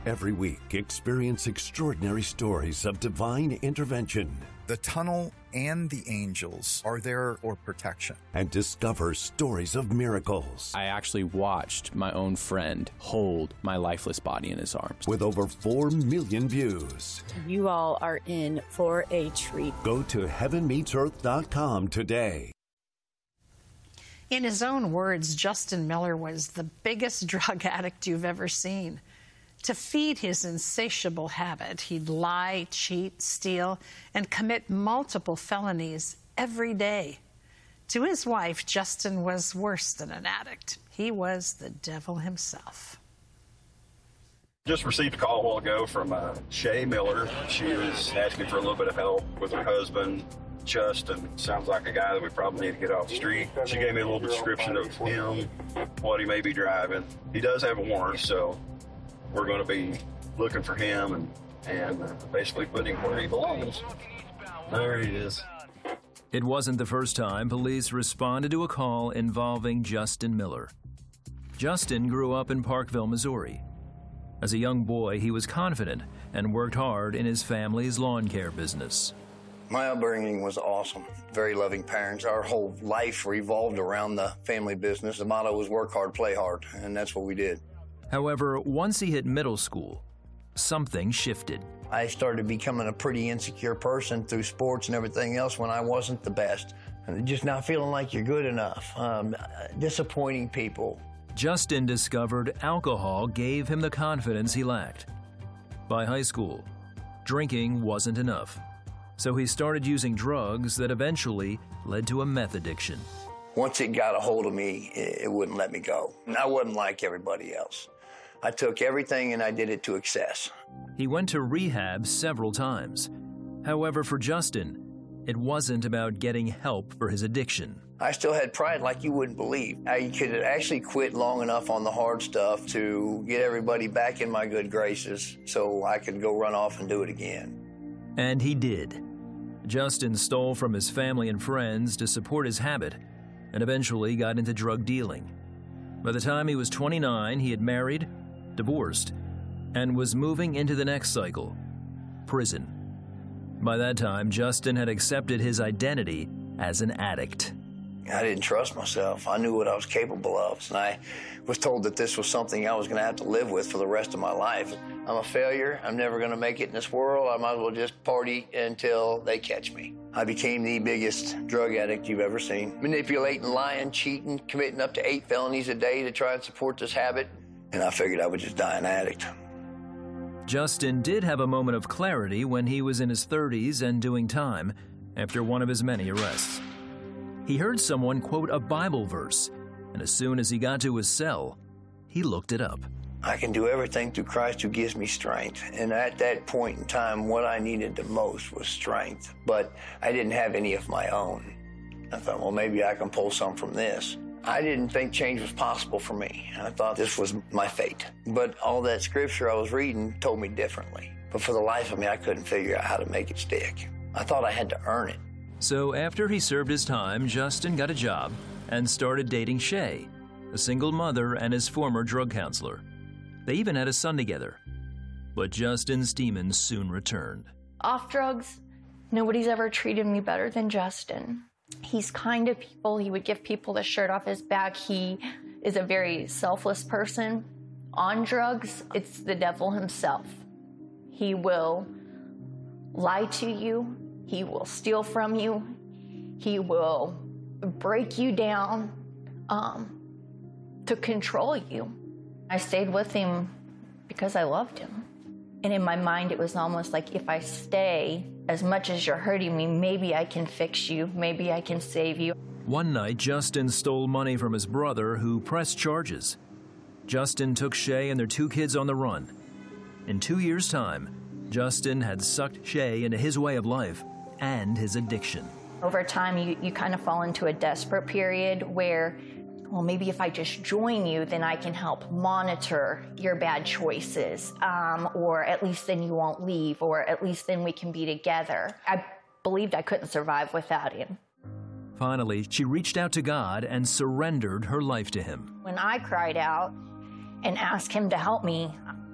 Every week, experience extraordinary stories of divine intervention. The tunnel and the angels are there for protection. And discover stories of miracles. I actually watched my own friend hold my lifeless body in his arms. With over 4 million views. You all are in for a treat. Go to heavenmeetsearth.com today. In his own words, Justin Miller was the biggest drug addict you've ever seen. To feed his insatiable habit, he'd lie, cheat, steal, and commit multiple felonies every day. To his wife, Justin was worse than an addict. He was the devil himself. Just received a call a while ago from Shay Miller. She was asking for a little bit of help with her husband. Justin sounds like a guy that we probably need to get off the street. She gave me a little description of him, what he may be driving. He does have a warrant, so we're going to be looking for him and basically putting him where he belongs. There he is. It wasn't the first time police responded to a call involving Justin Miller. Justin grew up in Parkville, Missouri. As a young boy, he was confident and worked hard in his family's lawn care business. My upbringing was awesome. Very loving parents. Our whole life revolved around the family business. The motto was work hard, play hard, and that's what we did. However, once he hit middle school, something shifted. I started becoming a pretty insecure person through sports and everything else when I wasn't the best. And just not feeling like you're good enough, disappointing people. Justin discovered alcohol gave him the confidence he lacked. By high school, drinking wasn't enough, so he started using drugs that eventually led to a meth addiction. Once it got a hold of me, it wouldn't let me go. And I wasn't like everybody else. I took everything and I did it to excess. He went to rehab several times. However, for Justin, it wasn't about getting help for his addiction. I still had pride like you wouldn't believe. I could actually quit long enough on the hard stuff to get everybody back in my good graces so I could go run off and do it again. And he did. Justin stole from his family and friends to support his habit and eventually got into drug dealing. By the time he was 29, he had married, divorced, and was moving into the next cycle, prison. By that time, Justin had accepted his identity as an addict. I didn't trust myself. I knew what I was capable of, and I was told that this was something I was going to have to live with for the rest of my life. I'm a failure. I'm never going to make it in this world. I might as well just party until they catch me. I became the biggest drug addict you've ever seen. Manipulating, lying, cheating, committing up to 8 felonies a day to try and support this habit, and I figured I would just die an addict. Justin did have a moment of clarity when he was in his 30s and doing time after one of his many arrests. He heard someone quote a Bible verse, and as soon as he got to his cell, he looked it up. I can do everything through Christ who gives me strength. And at that point in time, what I needed the most was strength. But I didn't have any of my own. I thought, well, maybe I can pull some from this. I didn't think change was possible for me. I thought this was my fate. But all that scripture I was reading told me differently. But for the life of me, I couldn't figure out how to make it stick. I thought I had to earn it. So after he served his time, Justin got a job and started dating Shay, a single mother and his former drug counselor. They even had a son together. But Justin's demons soon returned. Off drugs, nobody's ever treated me better than Justin. He's kind to people. He would give people the shirt off his back. He is a very selfless person. On drugs, it's the devil himself. He will lie to you. He will steal from you. He will break you down to control you. I stayed with him because I loved him. And in my mind, it was almost like if I stay, as much as you're hurting me, maybe I can fix you. Maybe I can save you. One night, Justin stole money from his brother, who pressed charges. Justin took Shay and their 2 kids on the run. In 2 years' time, Justin had sucked Shay into his way of life and his addiction. Over time, you kind of fall into a desperate period where, well, maybe if I just join you, then I can help monitor your bad choices, or at least then you won't leave, or at least then we can be together. I believed I couldn't survive without him. Finally, she reached out to God and surrendered her life to him. When I cried out and asked him to help me,